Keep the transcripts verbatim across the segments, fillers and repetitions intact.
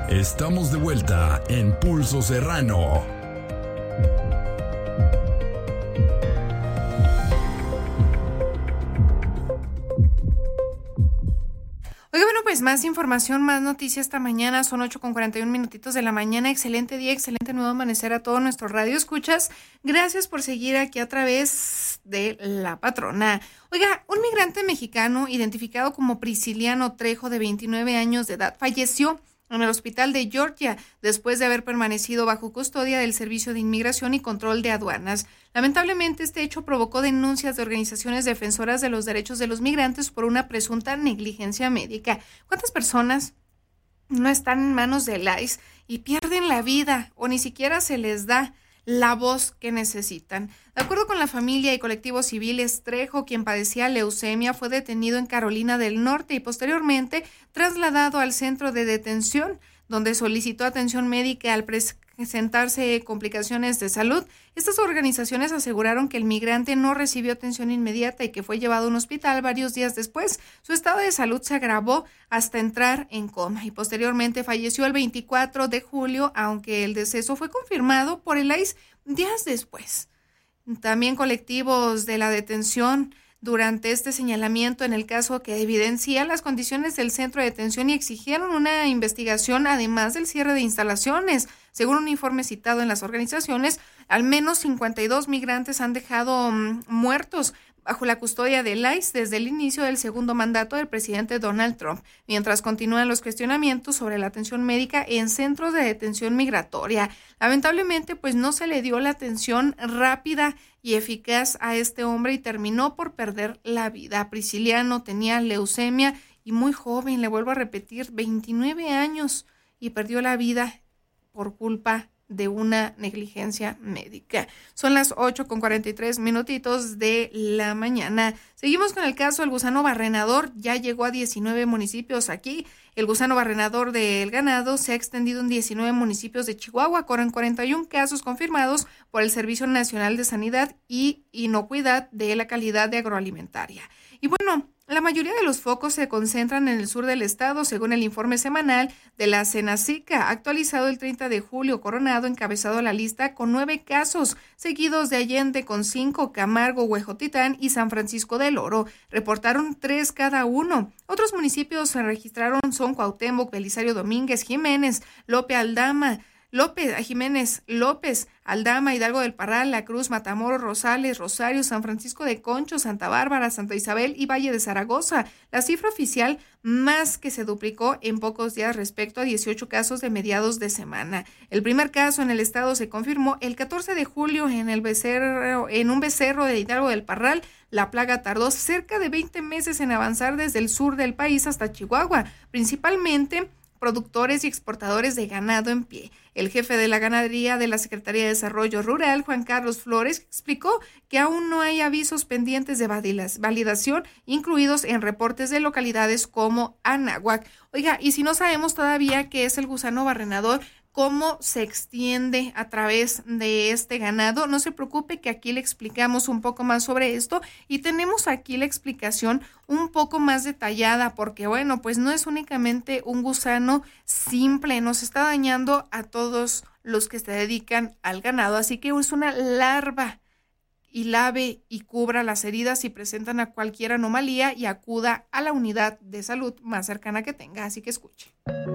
Estamos de vuelta en Pulso Serrano. Oiga, bueno, pues más información, más noticias esta mañana. Son ocho con cuarenta y un minutitos de la mañana. Excelente día, excelente nuevo amanecer a todo nuestro radio escuchas. Gracias por seguir aquí a través de La Patrona. Oiga, un migrante mexicano identificado como Prisciliano Trejo, de veintinueve años de edad, falleció en el hospital de Georgia después de haber permanecido bajo custodia del Servicio de Inmigración y Control de Aduanas. Lamentablemente, este hecho provocó denuncias de organizaciones defensoras de los derechos de los migrantes por una presunta negligencia médica. ¿Cuántas personas no están en manos del I C E y pierden la vida o ni siquiera se les da la voz que necesitan? De acuerdo con la familia y colectivos civiles, Trejo, quien padecía leucemia, fue detenido en Carolina del Norte y posteriormente trasladado al centro de detención, donde solicitó atención médica al presentarse complicaciones de salud. Estas organizaciones aseguraron que el migrante no recibió atención inmediata y que fue llevado a un hospital varios días después. Su estado de salud se agravó hasta entrar en coma y posteriormente falleció el veinticuatro de julio, aunque el deceso fue confirmado por el I C E días después. También colectivos de la detención durante este señalamiento en el caso que evidencia las condiciones del centro de detención y exigieron una investigación además del cierre de instalaciones. Según un informe citado en las organizaciones, al menos cincuenta y dos migrantes han dejado um, muertos bajo la custodia del I C E desde el inicio del segundo mandato del presidente Donald Trump, mientras continúan los cuestionamientos sobre la atención médica en centros de detención migratoria. Lamentablemente, pues no se le dio la atención rápida y eficaz a este hombre y terminó por perder la vida. Prisciliano tenía leucemia y muy joven, le vuelvo a repetir, veintinueve años, y perdió la vida por culpa de una negligencia médica. Son las ocho con cuarenta y tres minutitos de la mañana. Seguimos con el caso del gusano barrenador. Ya llegó a diecinueve municipios aquí. El gusano barrenador del ganado se ha extendido en diecinueve municipios de Chihuahua, con cuarenta y uno casos confirmados por el Servicio Nacional de Sanidad y Inocuidad de la Calidad de Agroalimentaria. Y bueno, la mayoría de los focos se concentran en el sur del estado, según el informe semanal de la Senacica, actualizado el treinta de julio. Coronado encabezado la lista con nueve casos, seguidos de Allende con cinco, Camargo, Huejotitán y San Francisco del Oro. Reportaron tres cada uno. Otros municipios se registraron son Cuauhtémoc, Belisario Domínguez, Jiménez, Lope Aldama, López, Jiménez, López, Aldama, Hidalgo del Parral, La Cruz, Matamoros, Rosales, Rosario, San Francisco de Concho, Santa Bárbara, Santa Isabel y Valle de Zaragoza. La cifra oficial más que se duplicó en pocos días respecto a dieciocho casos de mediados de semana. El primer caso en el estado se confirmó el catorce de julio en el becerro, en un becerro de Hidalgo del Parral. La plaga tardó cerca de veinte meses en avanzar desde el sur del país hasta Chihuahua, principalmente productores y exportadores de ganado en pie. El jefe de la ganadería de la Secretaría de Desarrollo Rural, Juan Carlos Flores, explicó que aún no hay avisos pendientes de validación incluidos en reportes de localidades como Anáhuac. Oiga, y si no sabemos todavía qué es el gusano barrenador, cómo se extiende a través de este ganado, no se preocupe que aquí le explicamos un poco más sobre esto y tenemos aquí la explicación un poco más detallada porque, bueno, pues no es únicamente un gusano simple, nos está dañando a todos los que se dedican al ganado, así que es una larva y lave y cubra las heridas si presentan a cualquier anomalía y acuda a la unidad de salud más cercana que tenga, así que escuche.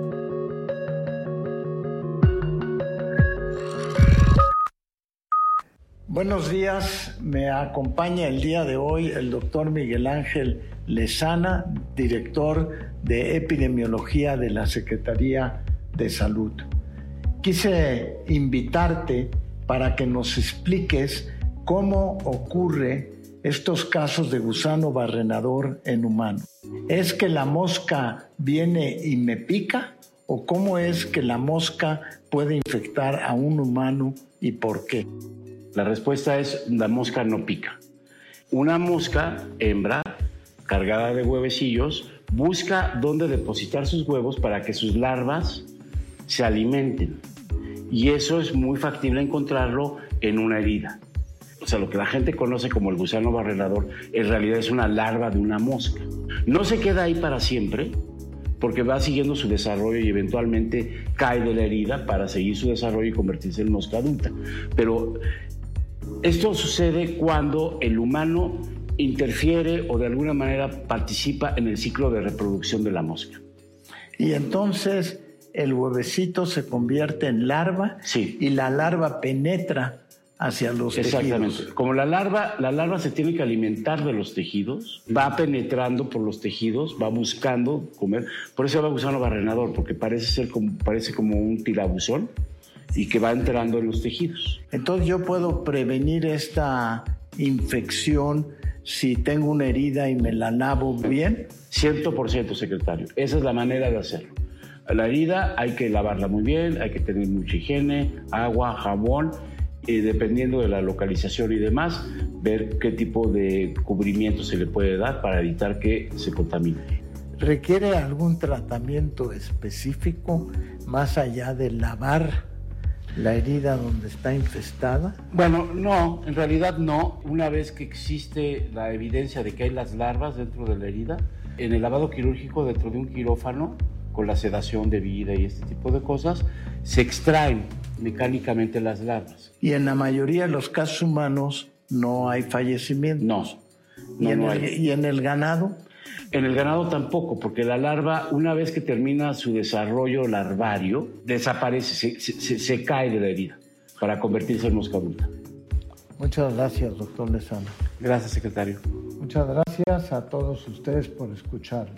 Buenos días, me acompaña el día de hoy el doctor Miguel Ángel Lezana, director de Epidemiología de la Secretaría de Salud. Quise invitarte para que nos expliques cómo ocurre estos casos de gusano barrenador en humanos. ¿Es que la mosca viene y me pica? ¿O cómo es que la mosca puede infectar a un humano y por qué? La respuesta es: la mosca no pica. Una mosca hembra cargada de huevecillos busca dónde depositar sus huevos para que sus larvas se alimenten. Y eso es muy factible encontrarlo en una herida. O sea, lo que la gente conoce como el gusano barrenador en realidad es una larva de una mosca. No se queda ahí para siempre, porque va siguiendo su desarrollo y eventualmente cae de la herida para seguir su desarrollo y convertirse en mosca adulta. Pero esto sucede cuando el humano interfiere o de alguna manera participa en el ciclo de reproducción de la mosca. Y entonces el huevecito se convierte en larva, sí, y la larva penetra hacia los Exactamente. tejidos. Como la larva, la larva se tiene que alimentar de los tejidos, va penetrando por los tejidos, va buscando comer. Por eso va buscando barrenador, porque parece ser como, parece como un tirabuzón y que va entrando en los tejidos. Entonces yo puedo prevenir esta infección si tengo una herida y me la lavo bien. cien por ciento, secretario. Esa es la manera de hacerlo. La herida hay que lavarla muy bien, hay que tener mucha higiene, agua, jabón, y dependiendo de la localización y demás, ver qué tipo de cubrimiento se le puede dar para evitar que se contamine. ¿Requiere algún tratamiento específico más allá de lavar la herida donde está infestada? Bueno, no, en realidad no. Una vez que existe la evidencia de que hay las larvas dentro de la herida, en el lavado quirúrgico dentro de un quirófano, con la sedación debida y este tipo de cosas, se extraen mecánicamente las larvas. Y en la mayoría de los casos humanos no hay fallecimiento. No, ¿Y, no, en no el, hay. ¿Y en el ganado? En el ganado tampoco, porque la larva, una vez que termina su desarrollo larvario, desaparece, se, se, se cae de la herida para convertirse en mosca adulta. Muchas gracias, doctor Lezana. Gracias, secretario. Muchas gracias a todos ustedes por escucharnos.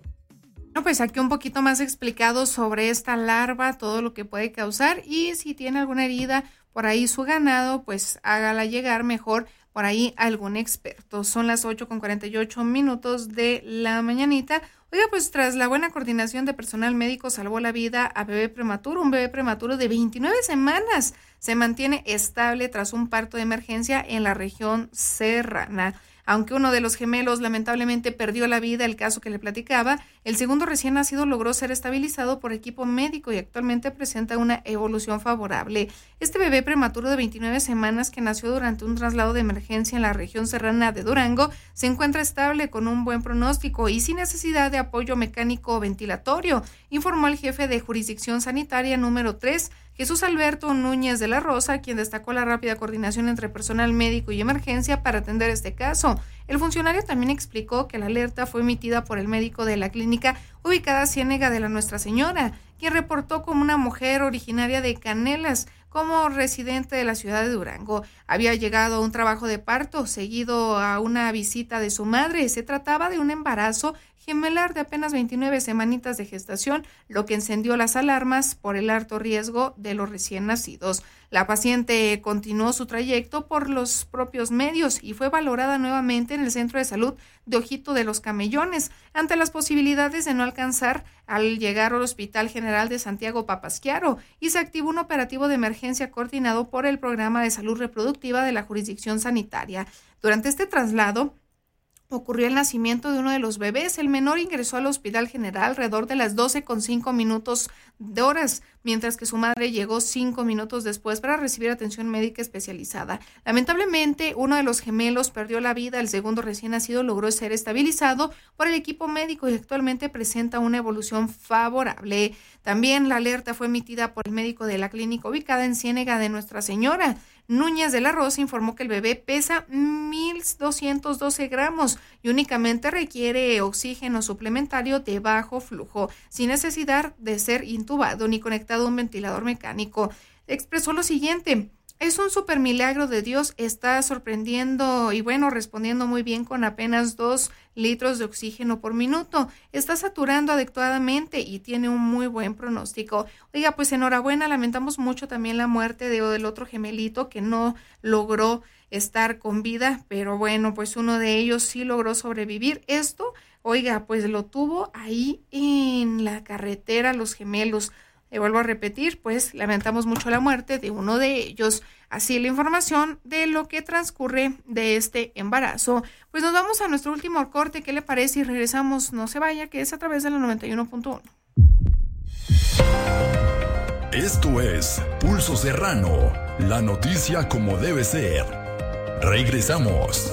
Bueno, pues aquí un poquito más explicado sobre esta larva, todo lo que puede causar, y si tiene alguna herida por ahí su ganado, pues hágala llegar mejor por ahí a algún experto. Son las ocho con cuarenta y ocho minutos de la mañanita. Oiga, pues tras la buena coordinación de personal médico salvó la vida a bebé prematuro, un bebé prematuro de veintinueve semanas. Se mantiene estable tras un parto de emergencia en la región serrana. Aunque uno de los gemelos lamentablemente perdió la vida, el caso que le platicaba, el segundo recién nacido logró ser estabilizado por equipo médico y actualmente presenta una evolución favorable. Este bebé prematuro de veintinueve semanas que nació durante un traslado de emergencia en la región serrana de Durango se encuentra estable con un buen pronóstico y sin necesidad de apoyo mecánico o ventilatorio, informó el jefe de jurisdicción sanitaria número tres, Jesús Alberto Núñez de la Rosa, quien destacó la rápida coordinación entre personal médico y emergencia para atender este caso. El funcionario también explicó que la alerta fue emitida por el médico de la clínica ubicada a Ciénega de la Nuestra Señora, quien reportó como una mujer originaria de Canelas, como residente de la ciudad de Durango. Había llegado a un trabajo de parto, seguido a una visita de su madre. Se trataba de un embarazo gemelar de apenas veintinueve semanitas de gestación, lo que encendió las alarmas por el alto riesgo de los recién nacidos. La paciente continuó su trayecto por los propios medios y fue valorada nuevamente en el Centro de Salud de Ojito de los Camellones, ante las posibilidades de no alcanzar al llegar al Hospital General de Santiago Papasquiaro, y se activó un operativo de emergencia coordinado por el Programa de Salud Reproductiva de la Jurisdicción Sanitaria. Durante este traslado, ocurrió el nacimiento de uno de los bebés. El menor ingresó al Hospital General alrededor de las doce con cinco minutos de horas, mientras que su madre llegó cinco minutos después para recibir atención médica especializada. Lamentablemente, uno de los gemelos perdió la vida. El segundo recién nacido logró ser estabilizado por el equipo médico y actualmente presenta una evolución favorable. También la alerta fue emitida por el médico de la clínica ubicada en Ciénega de Nuestra Señora. Núñez de la Rosa informó que el bebé pesa mil doscientos doce gramos y únicamente requiere oxígeno suplementario de bajo flujo, sin necesidad de ser intubado ni conectado a un ventilador mecánico. Expresó lo siguiente: es un super milagro de Dios, está sorprendiendo y bueno, respondiendo muy bien con apenas dos litros de oxígeno por minuto. Está saturando adecuadamente y tiene un muy buen pronóstico. Oiga, pues enhorabuena, lamentamos mucho también la muerte de, del otro gemelito que no logró estar con vida, pero bueno, pues uno de ellos sí logró sobrevivir. Esto, oiga, pues lo tuvo ahí en la carretera los gemelos. Le vuelvo a repetir, pues lamentamos mucho la muerte de uno de ellos. Así la información de lo que transcurre de este embarazo. Pues nos vamos a nuestro último corte. ¿Qué le parece? Y regresamos. No se vaya, que es a través de la noventa y uno punto uno. Esto es Pulso Serrano, la noticia como debe ser. Regresamos.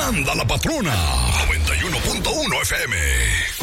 Manda la patrona. noventa y uno punto uno F M.